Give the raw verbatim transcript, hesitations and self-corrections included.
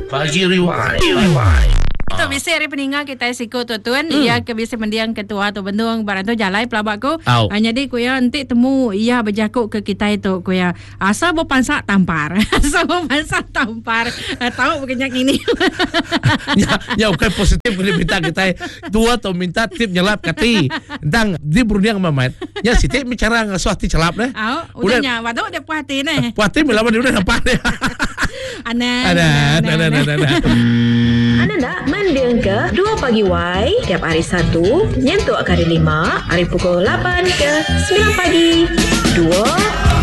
Pagi Rewind. Rewind. Tu biasa hari peninggal kita siko tuan-tuan hmm. ia ke biasa mendiang ketua tu bendung barang tu jalai pelabak ku. Oh. Uh, jadi ku ya nanti temu ia berjakuk ke kita itu ku ya asal berpansak tampar. Asal berpansak tampar. Uh, tahu berkenyak ini. ya, ya okay, positif boleh minta kita tua atau minta tip nyelap kati. Tentang di berunding mamat. Ya si tip bicara ngasuhati celap deh. Oh, udahnya waduh dia puas hati nih. Puas hati melawan dia udah nampak deh. Ana. Ada, ada, ada, ada. Anda nak mendiang ke dua pagi Y tiap hari Sabtu, nyentuh hari lima, hari pukul lapan ke sembilan pagi. Dua